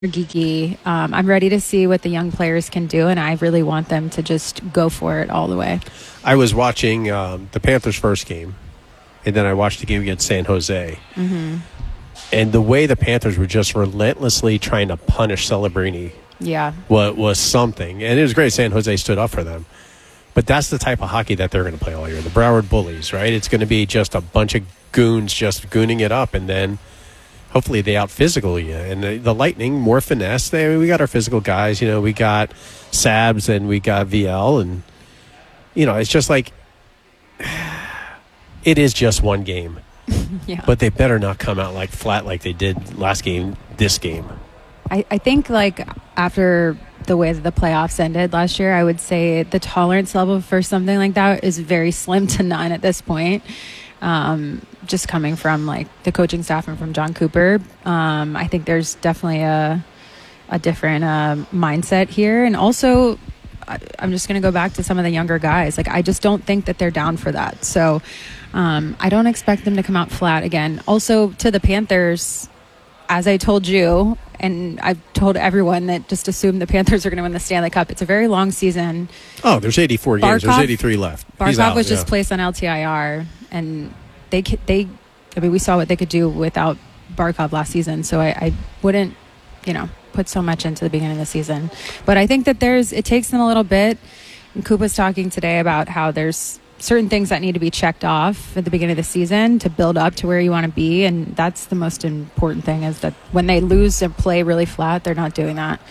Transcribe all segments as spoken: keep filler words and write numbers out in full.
geeky. Um, I'm ready to see what the young players can do, and I really want them to just go for it all the way. I was watching um, the Panthers' first game, and then I watched the game against San Jose. Mm-hmm. And the way the Panthers were just relentlessly trying to punish Celebrini yeah. was, was something. And it was great San Jose stood up for them. But that's the type of hockey that they're going to play all year. The Broward Bullies, right? It's going to be just a bunch of goons just gooning it up, and then hopefully they out-physical you. And the, the Lightning, more finesse. They, we got our physical guys. You know, we got Sabs and we got V L. And, you know, it's just like it is just one game. Yeah. But they better not come out like flat like they did last game, this game. I, I think, like, after the way that the playoffs ended last year, I would say the tolerance level for something like that is very slim to none at this point. Um, just coming from, like, the coaching staff and from John Cooper, um, I think there's definitely a a different uh, mindset here. And also, I, I'm just going to go back to some of the younger guys. Like, I just don't think that they're down for that. So um, I don't expect them to come out flat again. Also, to the Panthers, as I told you, and I've told everyone that just assume the Panthers are going to win the Stanley Cup. It's a very long season. Oh, there's eighty-four Barkov, games. There's eighty-three left. He's Barkov out, was just yeah. placed on L T I R, and they, they, I mean, we saw what they could do without Barkov last season. So I, I wouldn't, you know, put so much into the beginning of the season. But I think that there's, it takes them a little bit. And Coop was talking today about how there's certain things that need to be checked off at the beginning of the season to build up to where you want to be. And that's the most important thing, is that when they lose and play really flat, they're not doing that.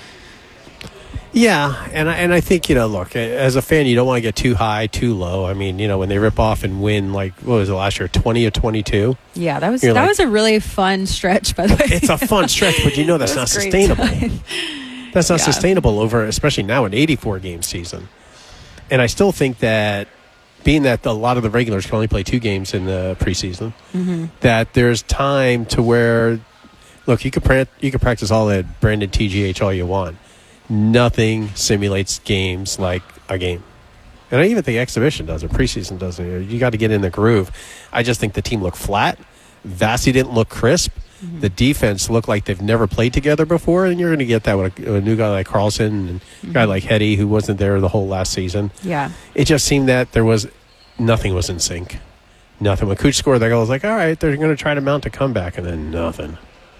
Yeah, and I, and I think, you know, look, as a fan, you don't want to get too high, too low. I mean, you know, when they rip off and win, like, what was it last year, twenty or twenty-two? Yeah, that was You're that like, was a really fun stretch, by the way. It's a fun stretch, but you know that's not sustainable. Time. That's not Yeah. sustainable over, especially now, an eighty-four game season. And I still think that, being that a lot of the regulars can only play two games in the preseason, Mm-hmm. that there's time to where, look, you could pra- you could practice all that branded T G H all you want. Nothing simulates games like a game. And I even think exhibition does it, preseason does it. You got to get in the groove. I just think the team looked flat. Vasi didn't look crisp. Mm-hmm. The defense looked like they've never played together before, and you're going to get that with a, a new guy like Carlson and Mm-hmm. a guy like Hetty, who wasn't there the whole last season. Yeah. It just seemed that there was nothing was in sync. Nothing. When Cooch scored that goal, I was like, all right, they're going to try to mount a comeback, and then nothing.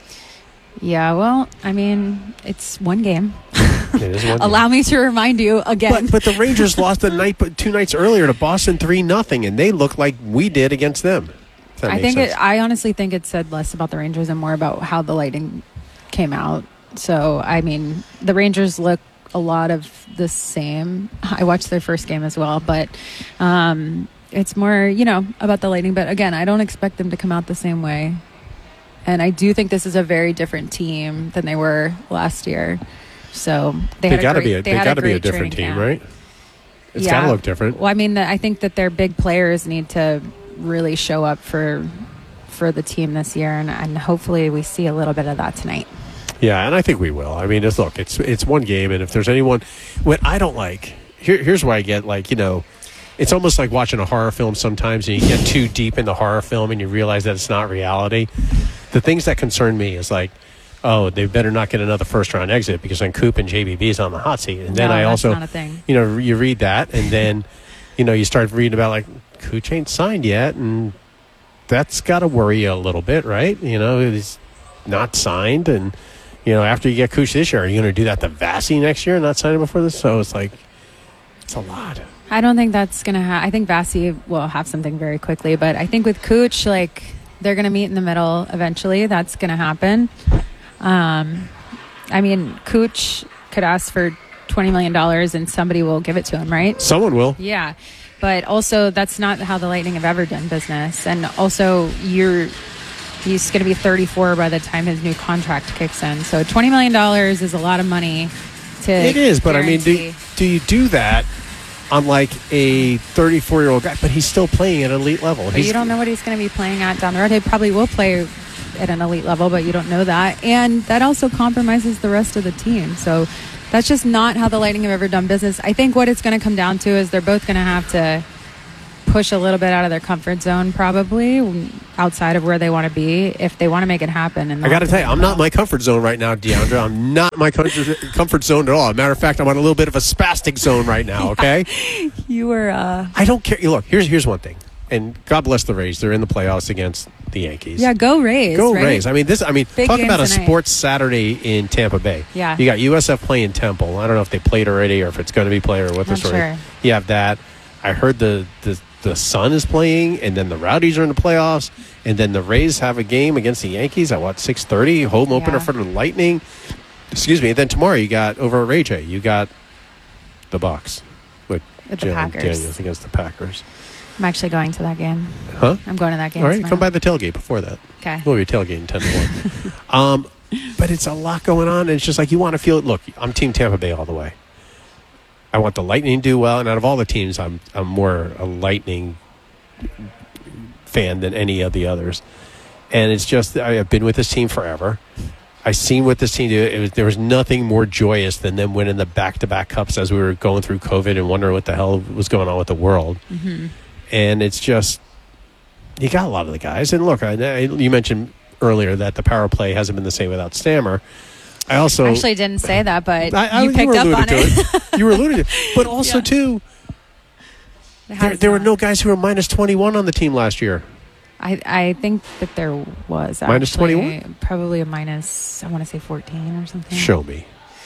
Yeah, well, I mean, it's one game. It is one Allow me to remind you again. But, but the Rangers lost the night, but two nights earlier to Boston three nothing, and they looked like we did against them. If that I makes think sense. it, I honestly think it said less about the Rangers and more about how the Lightning came out. So, I mean, the Rangers look a lot of the same. I watched their first game as well, but um, it's more, you know, about the Lightning. But again, I don't expect them to come out the same way. And I do think this is a very different team than they were last year. So they, they had got to a great, be a, they they had got to be a great different training team, camp. right? It's Yeah. got to look different. Well, I mean, I think that their big players need to really show up for for the team this year, and, and hopefully we see a little bit of that tonight. Yeah, and I think we will. I mean, it's, look, it's it's one game, and if there's anyone, what I don't like, here, here's where I get, like, you know, it's almost like watching a horror film sometimes, and you get too deep in the horror film, and you realize that it's not reality. The things that concern me is like, oh, they better not get another first-round exit because then Coop and J B B is on the hot seat. And then No, I that's also, not a thing. you know, you read that, and then, you know, you start reading about, like, Cooch ain't signed yet, and that's got to worry you a little bit, right? You know, he's not signed, and, you know, after you get Cooch this year, are you going to do that to Vasi next year and not sign him before this? So it's like, it's a lot. I don't think that's going to happen. I think Vasi will have something very quickly, but I think with Cooch, like, they're going to meet in the middle eventually. That's going to happen. Um, I mean, Cooch could ask for twenty million dollars and somebody will give it to him, right? Someone will. Yeah. But also, that's not how the Lightning have ever done business. And also, you're he's going to be thirty-four by the time his new contract kicks in. So twenty million dollars is a lot of money to It is, but I mean, do, guarantee. do you do that on like a thirty-four-year-old guy? But he's still playing at elite level. But He's, you don't know what he's going to be playing at down the road. He probably will play at an elite level, but you don't know that. And that also compromises the rest of the team. So that's just not how the Lightning have ever done business. I think what it's going to come down to is they're both going to have to push a little bit out of their comfort zone, probably outside of where they want to be, if they want to make it happen. And I got to tell you, I'm not in my comfort zone right now, Deandra. I'm not in my comfort comfort zone at all. As a matter of fact, I'm on a little bit of a spastic zone right now, okay? You were... Uh... I don't care. Look, here's here's one thing. And God bless the Rays. They're in the playoffs against the Yankees. Yeah, go Rays. Go right? Rays. I mean, this. I mean, Big talk game about a tonight. sports Saturday in Tampa Bay. Yeah. You got U S F playing Temple. I don't know if they played already or if it's going to be played or what the Not story. sure. You have that. I heard the, the the Sun is playing, and then the Rowdies are in the playoffs, and then the Rays have a game against the Yankees at what six thirty, home opener Yeah. for the Lightning. Excuse me. And then tomorrow you got over at Ray J. You got the Bucks with With the Jalen Packers. Daniels against the Packers. I'm actually going to that game. Huh? I'm going to that game All right, tomorrow. come by the tailgate before that. Okay. We'll be tailgating ten to one. um, but it's a lot going on, and it's just like you want to feel it. Look, I'm Team Tampa Bay all the way. I want the Lightning to do well, and out of all the teams, I'm I'm more a Lightning fan than any of the others. And it's just I have been with this team forever. I've seen what this team do. It was, there was nothing more joyous than them winning the back-to-back cups as we were going through COVID and wondering what the hell was going on with the world. Mm-hmm. And it's just, you got a lot of the guys. And look, I, I, you mentioned earlier that the power play hasn't been the same without Stammer. I also I actually didn't say that, but I, I, you picked were up on alluding it. to it. You were alluding to it. But also, Yeah. too, It there, has there were not. no guys who were minus twenty-one on the team last year. I, I think that there was. Minus actually twenty-one? Probably a minus, I want to say fourteen or something. Show me.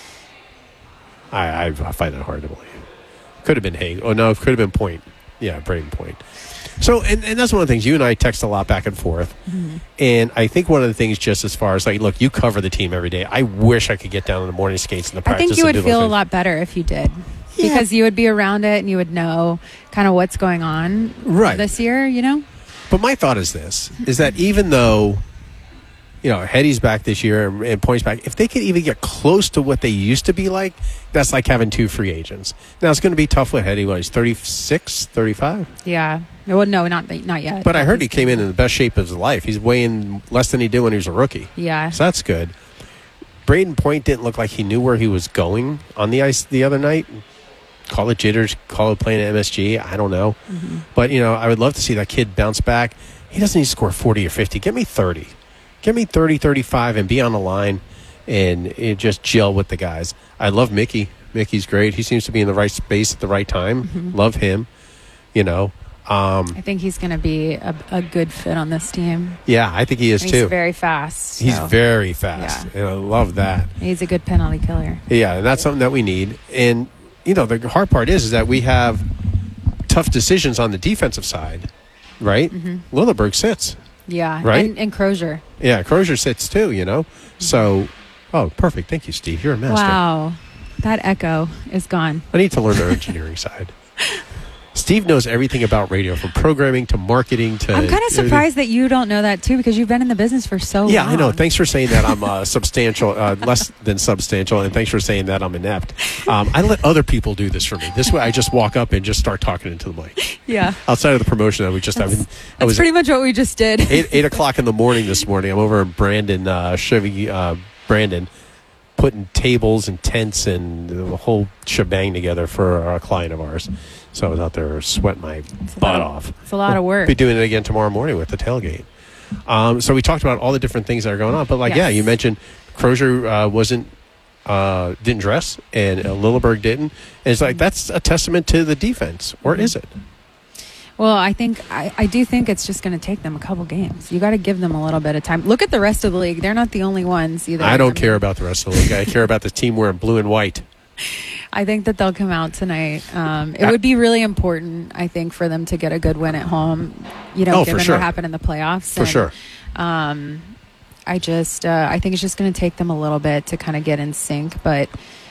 I, I, I find that hard to believe. Could have been Hague. Oh, no, it could have been Point. Yeah, Braden Point. So, and, and that's one of the things. You and I text a lot back and forth. Mm-hmm. And I think one of the things, just as far as, like, look, you cover the team every day. I wish I could get down on the morning skates and the I practice. think you and would do those feel a things. lot better if you did. Yeah. Because you would be around it and you would know kind of what's going on Right. this year, you know? But my thought is this, is that even though, you know, Hetty's back this year and, and Point's back, if they could even get close to what they used to be like, that's like having two free agents. Now, it's going to be tough with Hetty. What, he's thirty-six, thirty-five? Yeah. Well, no, not not yet. But I heard he came in in the best shape of his life. He's weighing less than he did when he was a rookie. Yeah. So that's good. Braden Point didn't look like he knew where he was going on the ice the other night. Call it jitters, call it playing at M S G. I don't know. Mm-hmm. But, you know, I would love to see that kid bounce back. He doesn't need to score forty or fifty. Give me thirty. Give me thirty, thirty-five, and be on the line and it just gel with the guys. I love Mickey. Mickey's great. He seems to be in the right space at the right time. Mm-hmm. Love him, you know. Um, I think he's going to be a, a good fit on this team. yeah, I think he is, And too. he's very fast. He's so very fast. Yeah. And I love that. He's a good penalty killer. Yeah, and that's something that we need. And, you know, the hard part is, is that we have tough decisions on the defensive side, right? Mm-hmm. Lilleberg sits. Yeah. Right? And, and Crozier. Yeah, Crozier sits too, you know? So, oh, perfect. Thank you, Steve. You're a master. Wow. That echo is gone. I need to learn the engineering side. Steve knows everything about radio, from programming to marketing to... I'm kind of everything. surprised that you don't know that, too, because you've been in the business for so Yeah, long. I know. Thanks for saying that I'm uh, substantial, uh, less than substantial, and thanks for saying that I'm inept. Um, I let other people do this for me. This way I just walk up and just start talking into the mic. Yeah. Outside of the promotion, I was just... I, mean, I That's was pretty much what we just did. eight, eight o'clock in the morning this morning. I'm over in Brandon, uh, Chevy, uh, Brandon, putting tables and tents and the whole shebang together for a client of ours. So I was out there sweating my It's a butt lot of- off. It's a lot of We'll work. be doing it again tomorrow morning with the tailgate. Um, so we talked about all the different things that are going on. But, like, Yes. yeah, you mentioned Crozier uh, wasn't uh, didn't dress and uh, Lilleberg didn't. And it's like that's a testament to the defense. Or is it? Well, I think I, I do think it's just going to take them a couple games. You got to give them a little bit of time. Look at the rest of the league; they're not the only ones either. I don't mean, care about the rest of the league. I care about the team wearing blue and white. I think that they'll come out tonight. Um, it I- would be really important, I think, for them to get a good win at home. You know, Oh, for given sure. what happened in the playoffs. For And, sure. Um, I just, uh, I think it's just going to take them a little bit to kind of get in sync, but.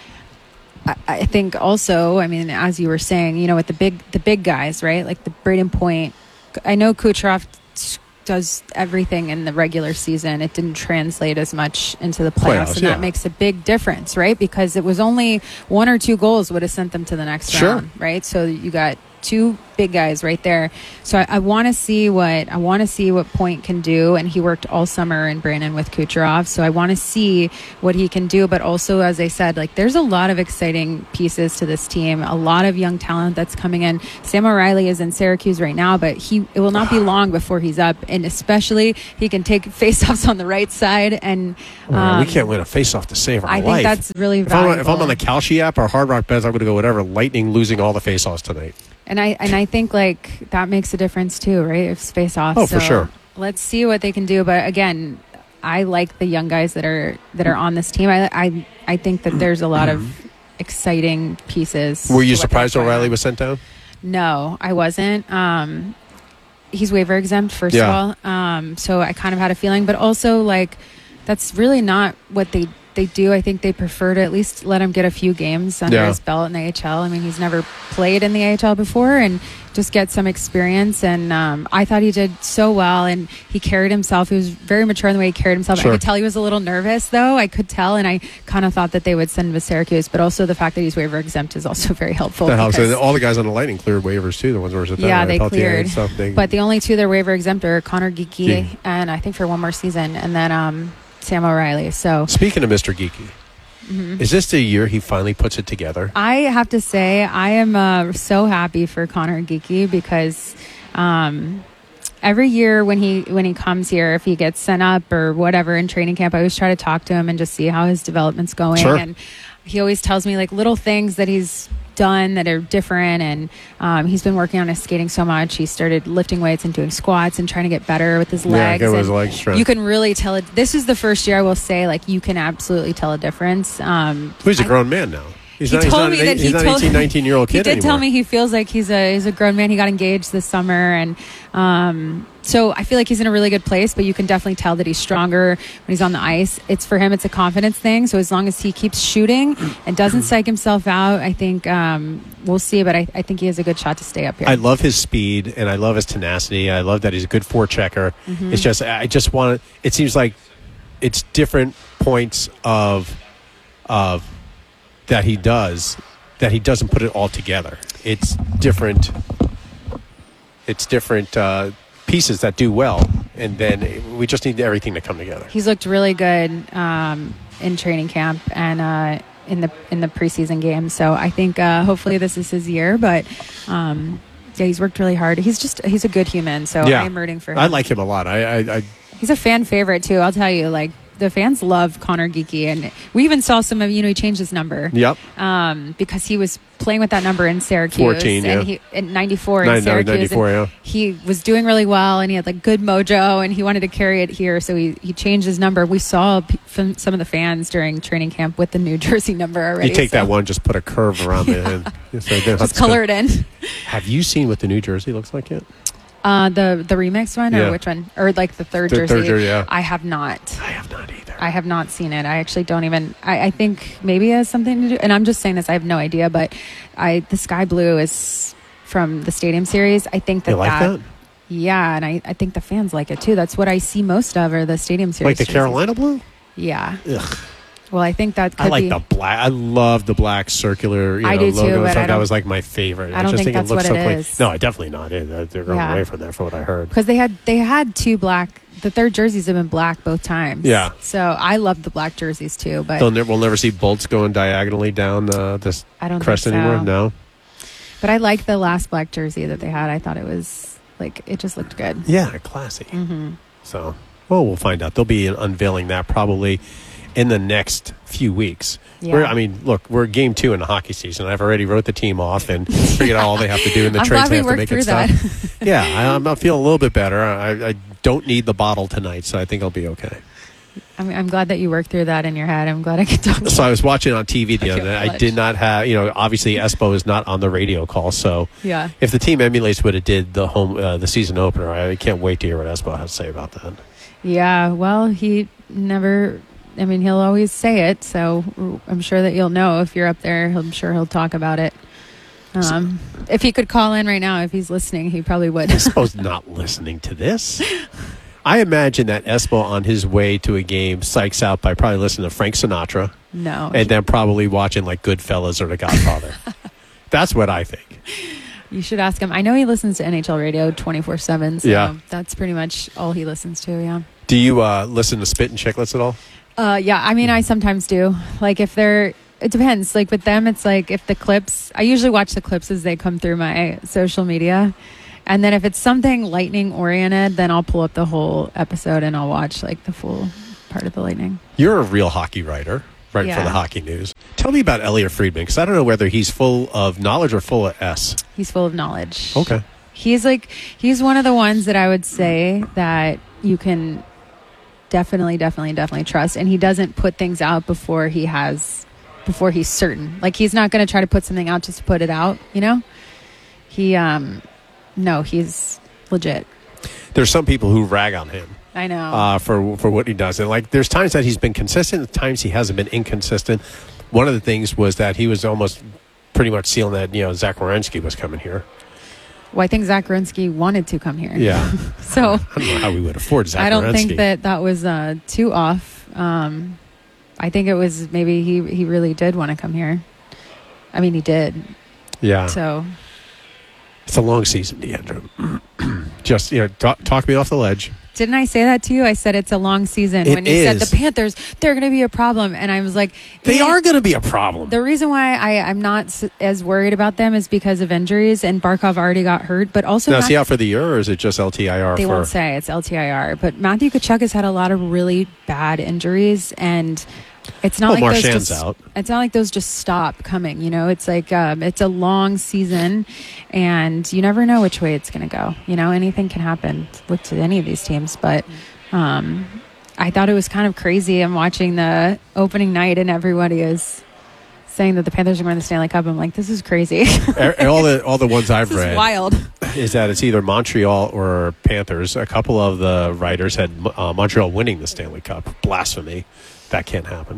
I, I think also, I mean, as you were saying, you know, with the big, the big guys, right? Like the Braden Point. I know Kucherov does everything in the regular season. It didn't translate as much into the playoffs, Playoffs, and yeah. that makes a big difference, right? Because it was only one or two goals would have sent them to the next Sure. round, right? So you got two big guys right there. So I, I want to see what I want to see what Point can do. And he worked all summer in Brandon with Kucherov, so I want to see what he can do. But also, as I said, like there's a lot of exciting pieces to this team. A lot of young talent that's coming in. Sam O'Reilly is in Syracuse right now, but he it will not be long before he's up. And especially, he can take faceoffs on the right side. And um, oh, we can't win a faceoff to save our I life. think that's really if valuable. I'm, if I'm on the Kalshi app or Hard Rock Bets, I'm going to go whatever. Lightning losing all the faceoffs tonight. And I and I think like that makes a difference too, right? If space off. Oh, so for sure. Let's see what they can do. But again, I like the young guys that are that are on this team. I I, I think that there's a lot of exciting pieces. Were you surprised O'Reilly was sent down? No, I wasn't. Um, he's waiver exempt, first Yeah. of all. Um, so I kind of had a feeling, but also like that's really not what they they do. I think they prefer to at least let him get a few games under Yeah. his belt in the A H L. I mean, he's never played in the A H L before, and just get some experience. And um, I thought he did so well, and he carried himself. He was very mature in the way he carried himself. Sure. I could tell he was a little nervous, though. I could tell, and I kind of thought that they would send him to Syracuse. But also the fact that he's waiver exempt is also very helpful. That helps. because- And all the guys on the Lightning cleared waivers too. The ones who were sent down. Yeah, I they thought cleared. stuff, they, But the only two that are waiver exempt are Connor Geeky, Yeah. and I think for one more season, and then um, Sam O'Reilly. So speaking of Mister Geeky, mhm. is this the year he finally puts it together? I have to say, I am uh, so happy for Connor Geeky because um, every year when he when he comes here, if he gets sent up or whatever in training camp, I always try to talk to him and just see how his development's going. Sure. And he always tells me like little things that he's done that are different, and um, he's been working on his skating so much. He started lifting weights and doing squats and trying to get better with his Yeah, legs. get with and his leg strength. you can really tell it. This is the first year I will say like you can absolutely tell a difference. Um, He's a I- grown man now. He's he not, he's told not me an, that eight- he he's not told- an eighteen, nineteen year old kid He did anymore. tell me he feels like he's a he's a grown man. He got engaged this summer, and um, so I feel like he's in a really good place. But you can definitely tell that he's stronger when he's on the ice. It's for him, it's a confidence thing. So as long as he keeps shooting and doesn't psych himself out, I think um, we'll see. But I, I think he has a good shot to stay up here. I love his speed and I love his tenacity. I love that he's a good forechecker. Mm-hmm. It's just I just want to, it seems like it's different points of of that he does that he doesn't put it all together. It's different. It's different uh, pieces that do well, and then we just need everything to come together. He's looked really good um, in training camp and uh, in the in the preseason game. So I think uh, hopefully this is his year. But um, yeah, he's worked really hard. He's just he's a good human. So Yeah. I'm rooting for him. I like him a lot. I, I, I He's a fan favorite too. I'll tell you, like the fans love Connor Geeky, and we even saw some of you know he changed his number. yep. Um, because he was playing with that number in Syracuse, fourteen, and yeah. he in ninety-four in Nine- Syracuse. ninety-four, and yeah. He was doing really well, and he had like good mojo, and he wanted to carry it here, so he, he changed his number. We saw p- from some of the fans during training camp with the New Jersey number already. You take so that one, just put a curve around it, and so they don't have just to color it in. Have you seen what the New Jersey looks like yet? Uh, the the remix one, Yeah. or which one, or like the third The jersey? third jersey, yeah. I have not. I have not either. I have not seen it. I actually don't even. I, I think maybe it has something to do. And I'm just saying this. I have no idea. But I the sky blue is from the Stadium Series. I think that You like that? Yeah, and I, I think the fans like it too. That's what I see most of are the Stadium Series. Like the jerseys. Carolina blue? Yeah. Ugh. Well, I think that could I like be. the black. I love the black circular you I know, do too, logo. and but I stuff. That don't- was like my favorite. I don't just think think, that's it looks what so it clean. is. No, definitely not. It- They're going Yeah. away from that, from what I heard. because they had they had two black. The third jerseys have been black both times. Yeah. So I love the black jerseys too. But They'll never, we'll never see bolts going diagonally down uh, this I don't crest think so. anymore. No. But I like the last black jersey that they had. I thought it was like it just looked good. Yeah, classy. Mm-hmm. So, well, we'll find out. They'll be unveiling that probably in the next few weeks. Yeah. We're, I mean, look, we're game two in the hockey season. I've already wrote the team off and figured out all they have to do in the I'm trades glad they we have to worked make through and that. stuff. Yeah, I, I'm, I'm feeling a little bit better. I, I don't need the bottle tonight, so I think I'll be okay. I mean, I'm glad that you worked through that in your head. I'm glad I could talk. So I was watching on T V the I other feel day. I clutch. did not have, you know, obviously Espo is not on the radio call. So Yeah. if the team emulates what it did the home uh, the season opener, I can't wait to hear what Espo has to say about that. Yeah. Well, he never. I mean, he'll always say it. So I'm sure that you'll know if you're up there. I'm sure he'll talk about it. Um, if he could call in right now, if he's listening, he probably would. Espo's not listening to this. I imagine that Espo on his way to a game psychs out by probably listening to Frank Sinatra No. and then probably watching like Goodfellas or The Godfather. That's what I think. You should ask him. I know he listens to N H L radio twenty-four seven, so Yeah. that's pretty much all he listens to, yeah. Do you uh, listen to Spit and Chicklets at all? Uh, yeah, I mean, I sometimes do. Like, if they're, it depends. Like, with them, it's like if the clips, I usually watch the clips as they come through my social media. And then if it's something Lightning oriented, then I'll pull up the whole episode and I'll watch, like, the full part of the Lightning. You're a real hockey writer, right, Yeah. for the hockey news. Tell me about Elliot Friedman, because I don't know whether he's full of knowledge or full of S. He's full of knowledge. Okay. He's like, he's one of the ones that I would say that you can definitely, definitely, definitely trust. And he doesn't put things out before he has, before he's certain. Like, he's not going to try to put something out just to put it out, you know? He, um, no, he's legit. There's some people who rag on him. I know. Uh, for for what he does. And, like, there's times that he's been consistent, times he hasn't been inconsistent. One of the things was that he was almost pretty much sealing that, you know, Zach Werenski was coming here. Well, I think Zach Werenski wanted to come here. Yeah. So I don't know how we would afford Zach I don't Werenski. think that that was uh, too off. Um, I think it was maybe he, he really did want to come here. I mean, he did. Yeah. So It's a long season, DeAndre. Just, you know, talk, talk me off the ledge. didn't I say that to you? I said it's a long season. It when you is. said the Panthers, they're going to be a problem. And I was like, They yeah. are going to be a problem. The reason why I, I'm not s- as worried about them is because of injuries, and Barkov already got hurt. But also, Now, is Matt- he out for the year, or is it just L T I R? they for, won't say it's L T I R. But Matthew Tkachuk has had a lot of really bad injuries, and it's not Oh, like those Marchand's just, out. It's not like those just stop coming. You know, it's like um, it's a long season, and you never know which way it's going to go. You know, anything can happen with to any of these teams, but. Um, I thought it was kind of crazy. I'm watching the opening night and everybody is saying that the Panthers are going to the Stanley Cup. I'm like, this is crazy. all the all the ones I've This is read wild. is that it's either Montreal or Panthers. A couple of the writers had uh, Montreal winning the Stanley Cup. Blasphemy. That can't happen.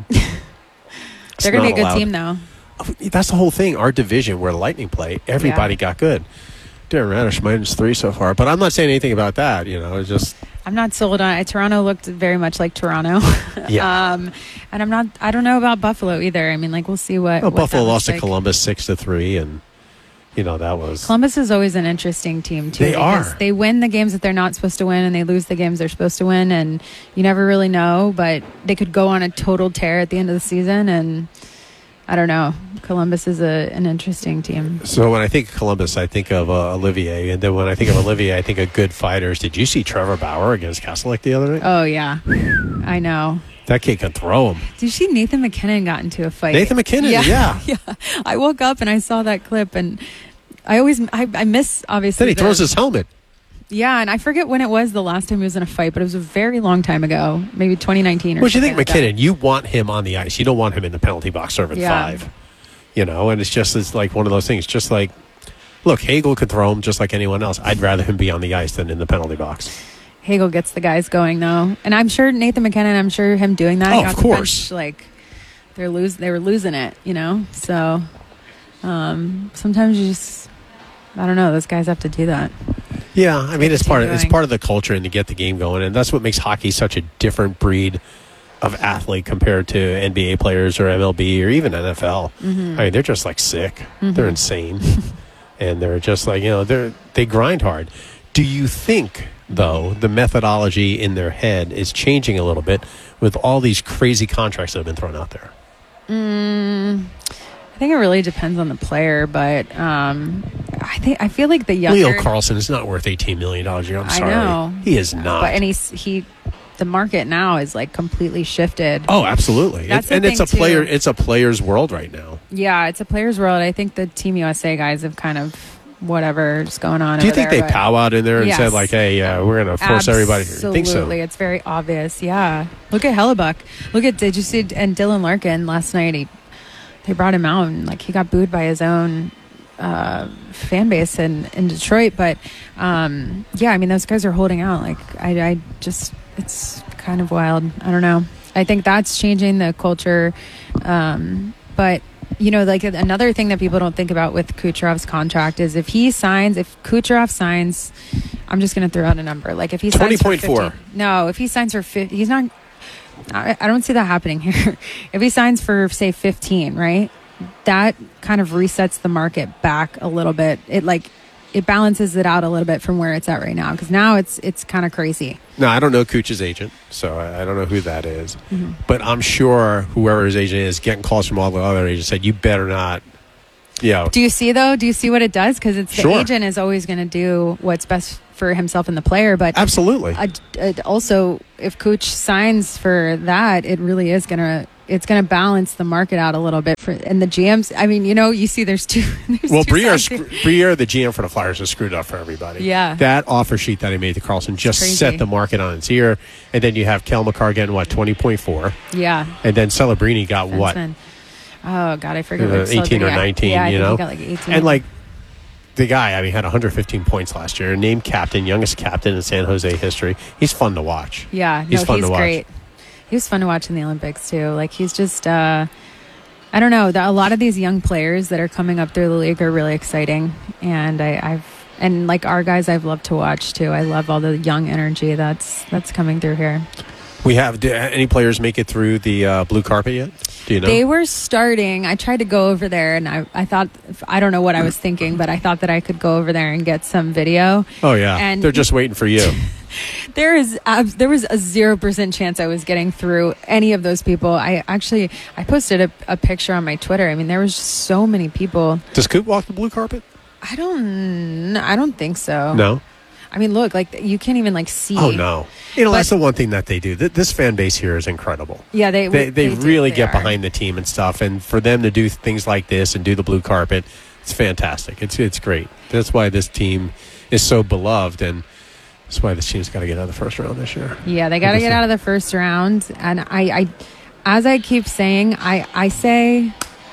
They're going to be a good team, though. That's the whole thing. Our division, where Lightning play, everybody Yeah. got good. Darren Radish minus three so far, but I'm not saying anything about that. You know, it's just I'm not sold on it. Toronto looked very much like Toronto. Yeah. um, and I'm not, I don't know about Buffalo either. I mean, like, we'll see what. well, what Buffalo that lost looks to like. Columbus six to three, and you know that was Columbus is always an interesting team, too. They because are. They win the games that they're not supposed to win, and they lose the games they're supposed to win, and you never really know, but they could go on a total tear at the end of the season, and I don't know. Columbus is a, an interesting team. So when I think of Columbus, I think of uh, Olivier, and then when I think of Olivier, I think of good fighters. Did you see Trevor Bauer against Kastelik the other night? Oh, yeah. I know. That kid can throw him. Did you see Nathan McKinnon got into a fight? Nathan McKinnon, yeah. yeah. I woke up and I saw that clip, and I always, I, I miss, obviously. Then he the- throws his helmet. Yeah, and I forget when it was the last time he was in a fight, but it was a very long time ago, maybe twenty nineteen or What do you think, something like McKinnon? You want him on the ice. You don't want him in the penalty box serving Yeah. five. You know, and it's just it's like one of those things. Just like, look, Hagel could throw him just like anyone else. I'd rather him be on the ice than in the penalty box. that. Hagel gets the guys going, though. And I'm sure Nathan McKinnon, I'm sure him doing that. Oh, got of the course. bench, like, they're lose, they were losing it, you know? So um, sometimes you just, I don't know, those guys have to do that. Yeah, I mean, it's Keep part of, it's going. part of the culture and to get the game going, and that's what makes hockey such a different breed of athlete compared to N B A players or M L B or even N F L. Mm-hmm. I mean, they're just like sick. They're insane, and they're just like you know they they grind hard. Do you think though the methodology in their head is changing a little bit with all these crazy contracts that have been thrown out there? Mm, I think it really depends on the player, but um, I think I feel like the younger Leo Carlson is not worth eighteen million dollars a year. I'm I sorry, know. he is not. But and he's he, the market now is like completely shifted. Oh, absolutely. That's It- the and it's thing, a player. too. It's a player's world right now. Yeah, it's a player's world. I think the Team U S A guys have kind of whatever's going on. Do you over think there, they but- powwowed in there and Yes. said like, "Hey, uh, we're going to force everybody"? I Absolutely, think so. it's very obvious. Yeah, look at Hellebuck. Look at did you see and Dylan Larkin last night? He they brought him out and like he got booed by his own uh, fan base in in Detroit. But um, yeah, I mean those guys are holding out. Like I, I just it's kind of wild. I don't know. I think that's changing the culture, um, but. You know, like another thing that people don't think about with Kucherov's contract is if he signs, if Kucherov signs, I'm just going to throw out a number. Like if he signs twenty for point four. fifty, no, if he signs for fifty, he's not. I, I don't see that happening here. If he signs for say fifteen, right, that kind of resets the market back a little bit. It like it balances it out a little bit from where it's at right now, because now it's it's kind of crazy. No, I don't know Cooch's agent, so I, I don't know who that is. Mm-hmm. But I'm sure whoever his agent is, getting calls from all the other agents, said, you better not, you know. Do you see, though? Do you see what it does? Because it's the Sure. agent is always going to do what's best for himself and the player. But Absolutely. uh, uh, also, if Cooch signs for that, it really is going to it's going to balance the market out a little bit. For and the G Ms, I mean, you know, you see there's two. There's Well, two Briere, sides here. Briere, the G M for the Flyers, has screwed up for everybody. Yeah. That offer sheet that he made to Carlson just Crazy. set the market on its ear. And then you have Kel McCarr getting, what, twenty point four? Yeah. And then Celebrini got what? Defenseman. Oh, God, I forget. Uh, what eighteen or yeah. nineteen, yeah, I you think know? he got like eighteen. And, like, the guy, I mean, had one hundred fifteen points last year. Named captain, youngest captain in San Jose history. He's fun to watch. Yeah, He's no, fun he's to watch. great. He was fun to watch in the Olympics too. Like he's just, uh, I don't know. The, a lot of these young players that are coming up through the league are really exciting, and I, I've and like our guys, I've loved to watch too. I love all the young energy that's that's coming through here. We have, did any players make it through the uh, blue carpet yet? Do you know? They were starting. I tried to go over there, and I, I thought, I don't know what I was thinking, but I thought that I could go over there and get some video. Oh, yeah. And They're just waiting for you. There is ab- there was a zero percent chance I was getting through any of those people. I actually I posted a, a picture on my Twitter. I mean, there was just so many people. Does Coop walk the blue carpet? I don't I don't think so. No. I mean, look, like you can't even like see. Oh no! You know But- that's the one thing that they do. Th- This fan base here is incredible. Yeah, they They they, do. really They get are. behind the team and stuff, and for them to do things like this and do the blue carpet, it's fantastic. It's it's great. That's why this team is so beloved, and that's why this team's got to get out of the first round this year. Yeah, they got to get out of the first round, and I, I, as I keep saying, I, I say,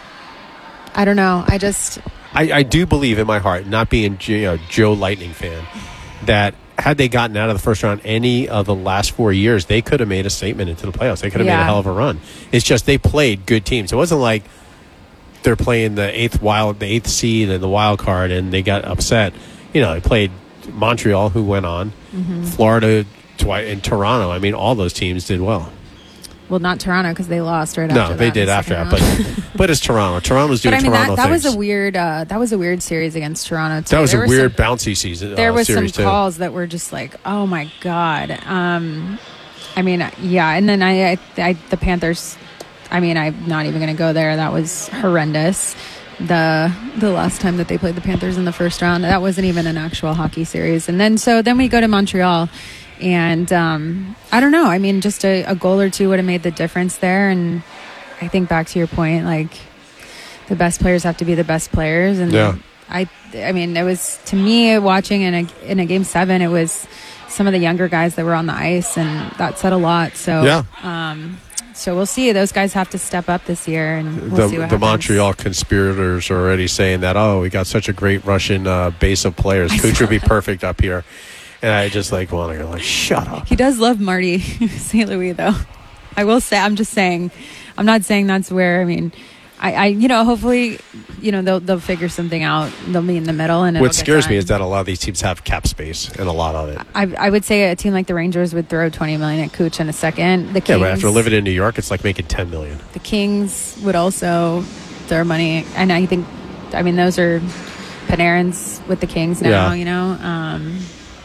I don't know. I just I, I do believe in my heart, not being you know, Joe Lightning fan, that had they gotten out of the first round any of the last four years, they could have made a statement into the playoffs. They could have made Yeah. a hell of a run. It's just they played good teams. It wasn't like they're playing the eighth wild, the eighth seed and the wild card, and they got upset. You know, they played Montreal, who went on, Mm-hmm. Florida, twi- and Toronto. I mean, all those teams did well. well, not Toronto because they lost right No, after. they that, did the after that, second round. but but it's Toronto. Toronto's doing But I mean, Toronto that, that was things. a weird uh, that was a weird series against Toronto too. that was There a were weird some- bouncy season. There uh, was some series too. calls that were just like, oh my god. Um, I mean, yeah, and then I, I, I the Panthers. I mean, I'm not even going to go there. That was horrendous. The the last time that they played the Panthers in the first round, that wasn't even an actual hockey series. And then so then we go to Montreal, and um, I don't know. I mean, just a, a goal or two would have made the difference there. And I think back to your point, like the best players have to be the best players. And Yeah. I, I mean, it was to me watching in a in a game seven. It was some of the younger guys that were on the ice, and that said a lot. So Yeah. um, so we'll see. Those guys have to step up this year, and we'll the, see what the happens. Montreal conspirators are already saying that, oh, we got such a great Russian uh, base of players. I Cooch saw would be that. perfect up here. And I just like want to go like, shut up. He does love Marty Saint Louis, though. I will say, I'm just saying, I'm not saying that's where. I mean, I, I you know, hopefully, you know, they'll they'll figure something out. They'll be in the middle, and it'll What get scares me done. is that a lot of these teams have cap space, and a lot of it. I, I would say a team like the Rangers would throw twenty million at Cooch in a second. The Yeah, Kings, but after living in New York, it's like making ten million. the Kings would also throw money, and I think, I mean, those are Panarin's with the Kings now. Yeah. You know, um,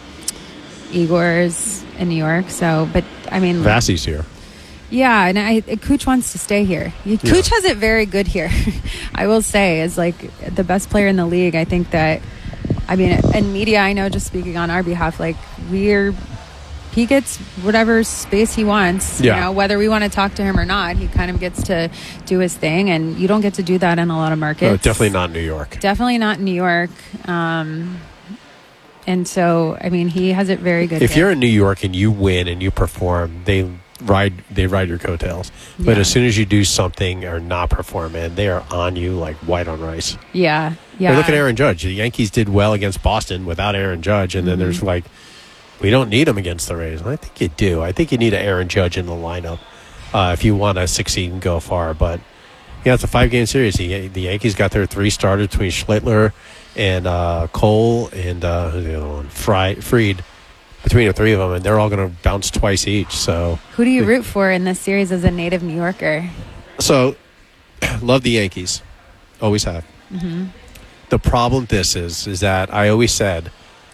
Igor's in New York. So, but I mean, Vassie's here. yeah, and I Cooch wants to stay here. Cooch Yeah. has it very good here. I will say, is like the best player in the league. I think that, I mean, in media, I know, just speaking on our behalf, like we're, he gets whatever space he wants. Yeah. You know, whether we want to talk to him or not, he kind of gets to do his thing, and you don't get to do that in a lot of markets. No, definitely not New York. Definitely not in New York. Um, and so, I mean, he has it very good. If here. you're in New York and you win and you perform, they ride they ride your coattails. But Yeah. as soon as you do something or not perform, man, they are on you like white on rice. yeah, yeah. Hey, look at Aaron Judge. The Yankees did well against Boston without Aaron Judge, and then Mm-hmm. there's like, we don't need him against the Rays. I think you do. I think you need an Aaron Judge in the lineup uh, if you want to succeed and go far. But yeah, it's a five-game series. The, the Yankees got their three starters between Schlittler and uh, Cole and uh, who's the other one? Fry, Fried. Between the three of them, and they're all going to bounce twice each. So, Who do you root for in this series as a native New Yorker? so love the Yankees, always have. Mm-hmm. The problem with this is, is that I always said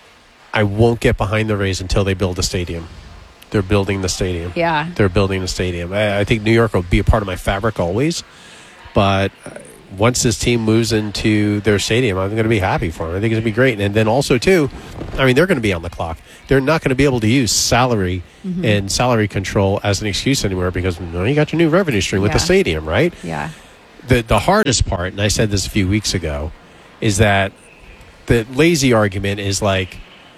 I won't get behind the Rays until they build a stadium. They're building the stadium. Yeah. They're building the stadium. I, I think New York will be a part of my fabric always, but once this team moves into their stadium, I'm going to be happy for them. I think it's going to be great. And then also, too, I mean, they're going to be on the clock. They're not going to be able to use salary mm-hmm. and salary control as an excuse anymore because you know, you got your new revenue stream with yeah. the stadium, right? Yeah. The the hardest part, and I said this a few weeks ago, is that the lazy argument is like,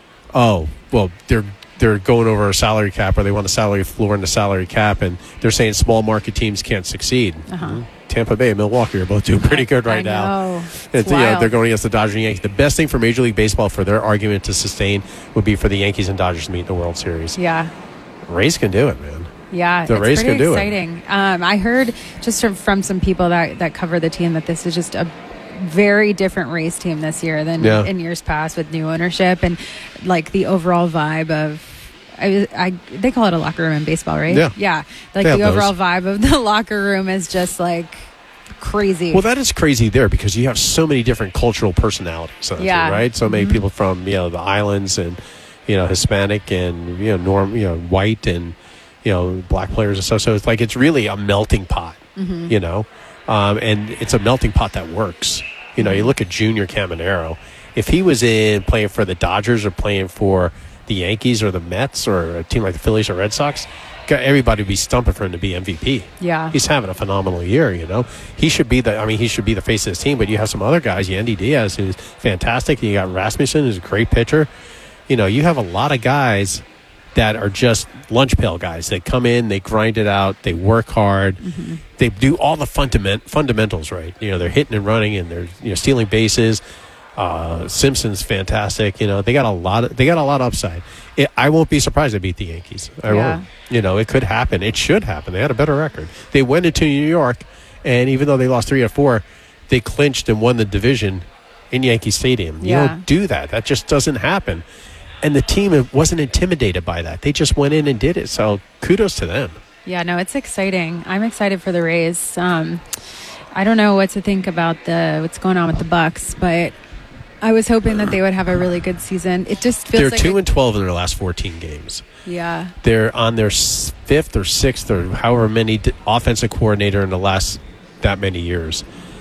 oh, well, they're they're going over a salary cap or they want a salary floor and a salary cap, and they're saying small market teams can't succeed. Uh-huh. Mm-hmm. Tampa Bay and Milwaukee are both doing pretty good right I now. Know. It's, you know, they're going against the Dodgers and Yankees. The best thing for Major League Baseball for their argument to sustain would be for the Yankees and Dodgers to meet in the World Series. Yeah. Rays can do it, man. Yeah, the it's Rays pretty can do exciting. it. Um, I heard just from, from some people that, that cover the team that this is just a very different Rays team this year than yeah. in years past with new ownership and like the overall vibe of I, I they call it a locker room in baseball, right? Yeah, yeah. Like they the overall those. vibe of the locker room is just like crazy. Well, that is crazy there because you have so many different cultural personalities, yeah. right? So many mm-hmm. people from you know the islands and you know Hispanic and you know norm, you know white and you know black players and stuff. So it's like it's really a melting pot, mm-hmm. you know, um, and it's a melting pot that works. You know, you look at Junior Caminero. If he was in playing for the Dodgers or playing for the Yankees or the Mets or a team like the Phillies or Red Sox, everybody would be stumping for him to be M V P. Yeah. He's having a phenomenal year, you know. He should be the I mean, he should be the face of his team, but you have some other guys, Yandy Diaz, who's fantastic. You got Rasmussen, who's a great pitcher. You know, you have a lot of guys that are just lunch pail guys. They come in, they grind it out, they work hard. Mm-hmm. They do all the fundament, fundamentals right. You know, they're hitting and running and they're you know stealing bases. Uh, Simpson's fantastic. You know, they got a lot of they got a lot of upside. It, I won't be surprised they beat the Yankees. I yeah. won't. You know, it could happen. It should happen. They had a better record. They went into New York, and even though they lost three or four, they clinched and won the division in Yankee Stadium. You yeah. don't do that. That just doesn't happen. And the team wasn't intimidated by that. They just went in and did it. So kudos to them. Yeah, no, it's exciting. I'm excited for the Rays. Um, I don't know what to think about the what's going on with the Bucks, but I was hoping that they would have a really good season. It just feels they're like two a, and twelve in their last fourteen games. Yeah, they're on their fifth or sixth or however many offensive coordinator in the last that many years.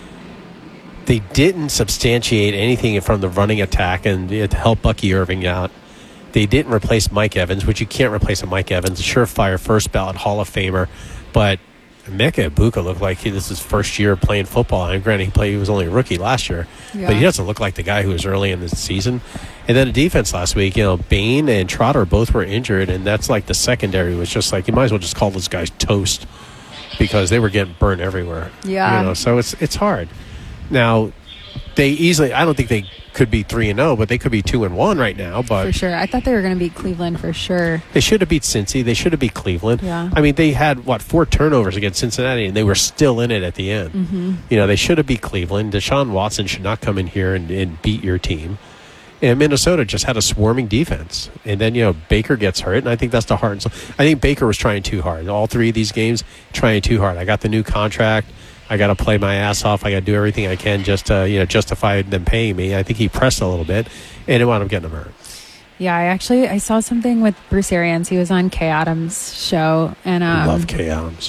They didn't substantiate anything from the running attack and to help Bucky Irving out. They didn't replace Mike Evans, which you can't replace a Mike Evans, a surefire first ballot Hall of Famer, but Emeka Egbuka looked like he, this is his first year playing football. And granted, he played; he was only a rookie last year, yeah. but he doesn't look like the guy who was early in the season. And then the defense last week, you know, Bain and Trotter both were injured, and that's like the secondary was just like you might as well just call those guys toast because they were getting burned everywhere. Yeah, you know, so it's it's hard. Now, they easily. I don't think they could be three and zero, but they could be two and one right now. But for sure, I thought they were going to beat Cleveland for sure. They should have beat Cincy. They should have beat Cleveland. Yeah. I mean, they had what four turnovers against Cincinnati, and they were still in it at the end. Mm-hmm. You know, they should have beat Cleveland. Deshaun Watson should not come in here and, and beat your team. And Minnesota just had a swarming defense, and then you know Baker gets hurt, and I think that's the hard. So I think Baker was trying too hard. All three of these games, trying too hard. I got the new contract. I got to play my ass off. I got to do everything I can just to you know justify them paying me. I think he pressed a little bit, and it wound up getting him hurt. Yeah, I actually I saw something with Bruce Arians. He was on Kay Adams' show, and um, love Kay Adams.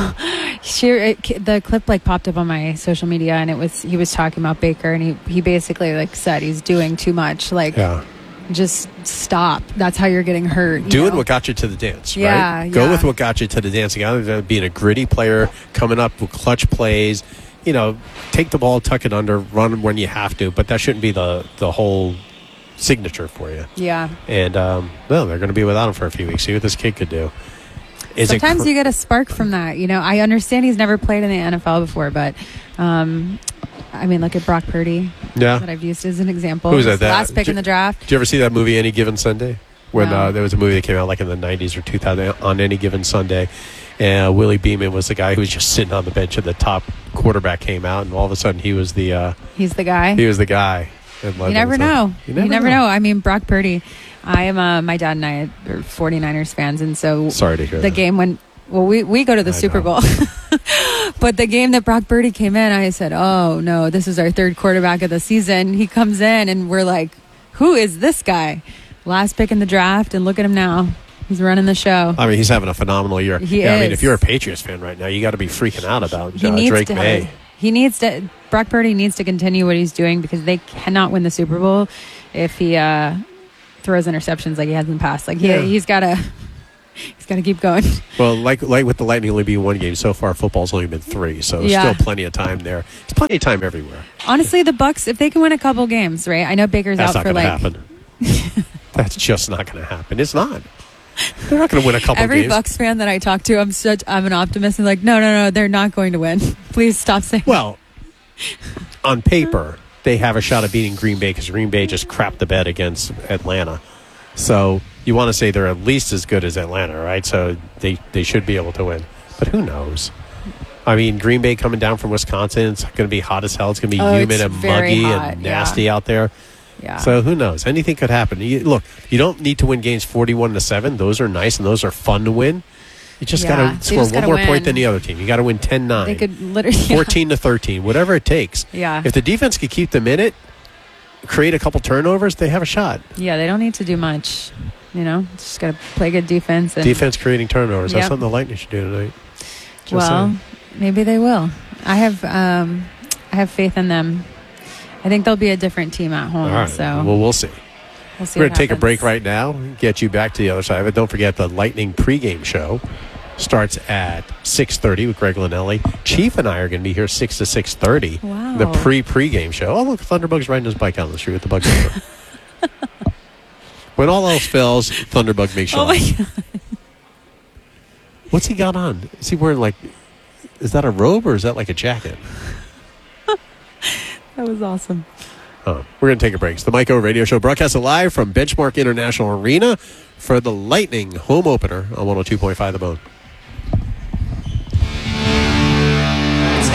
she it, the clip like popped up on my social media, and it was he was talking about Baker, and he he basically like said he's doing too much. Like, yeah. Just stop. That's how you're getting hurt. Doing know? what got you to the dance, yeah, right? Go yeah. with what got you to the dance. You got to being a gritty player, coming up with clutch plays. You know, take the ball, tuck it under, run when you have to. But that shouldn't be the the whole signature for you. Yeah. And um, well, they're going to be without him for a few weeks. See what this kid could do. Is Sometimes cr- you get a spark from that. You know, I understand he's never played in the N F L before, but. Um, I mean, look at Brock Purdy. Yeah, that I've used as an example. Who was that? Last pick did, in the draft. Did you ever see that movie Any Given Sunday? When no. uh, there was a movie that came out like in the nineties or two thousand on Any Given Sunday, and uh, Willie Beeman was the guy who was just sitting on the bench, and the top quarterback came out, and all of a sudden he was the uh, he's the guy. He was the guy. You never know. You never, you never know. know. I mean, Brock Purdy. I am uh, my dad and I are forty-niners fans, and so sorry to hear the that. game when well we we go to the I Super know. Bowl. But the game that Brock Purdy came in, I said, oh, no, this is our third quarterback of the season. He comes in, and we're like, who is this guy? Last pick in the draft, and look at him now. He's running the show. I mean, he's having a phenomenal year. He yeah, is. I mean, if you're a Patriots fan right now, you got to be freaking out about he uh, needs Drake to May. Have, he needs to. Brock Purdy needs to continue what he's doing because they cannot win the Super Bowl if he uh, throws interceptions like he has in the past. Like he, Yeah. he's got to. He's got to keep going. Well, like like with the Lightning only being one game so far, football's only been three, so there's Yeah. still plenty of time there. There's plenty of time everywhere. Honestly, the Bucks, if they can win a couple games, right? I know Baker's That's out not for going to like happen. That's just not going to happen. It's not. They're not going to win a couple every games. Bucks fan that I talk to. I'm such I'm an optimist. I'm like, no, no, no, they're not going to win. Please stop saying. Well, on paper, they have a shot at beating Green Bay because Green Bay just crapped the bed against Atlanta. So you want to say they're at least as good as Atlanta, right? So they, they should be able to win. But who knows? I mean, Green Bay coming down from Wisconsin, it's going to be hot as hell. It's going to be Oh, humid it's and very muggy hot, and nasty yeah. out there. Yeah. So who knows? Anything could happen. You, look, you don't need to win games forty-one to seven. Those are nice and those are fun to win. You just Yeah, got they to score just one gotta more win. point than the other team. You got to win ten nine. They could literally yeah. fourteen to thirteen, whatever it takes. Yeah. If the defense could keep them in it, create a couple turnovers, they have a shot. Yeah, they don't need to do much. You know, just got to play good defense. And, Defense creating turnovers. That's Yep. something the Lightning should do tonight. Just well, saying. maybe they will. I have um, I have faith in them. I think they'll be a different team at home. All right. So Well, we'll see. we'll see. We're what going to take a happens. break right now, get you back to the other side of it. Don't forget the Lightning pregame show starts at six thirty with Greg Linnelli. Chief and I are going to be here six to six thirty. Wow. The pre-pregame show. Oh, look, Thunderbug's riding his bike out on the street with the bug number. When all else fails, Thunderbug makes sure. Oh my god! What's he got on? Is he wearing like, is that a robe or is that like a jacket? That was awesome. Oh, we're going to take a break. It's the Mike O Radio Show broadcasted live from Benchmark International Arena for the Lightning home opener on one oh two point five The Bone.